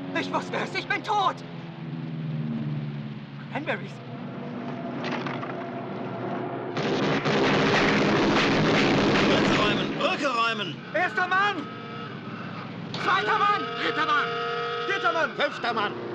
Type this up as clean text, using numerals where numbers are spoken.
Ich wusste es, ich bin tot! Cranberries. Brücke räumen! Brücke räumen! Erster Mann! Zweiter Mann! Dritter Mann! Vierter Mann! Fünfter Mann!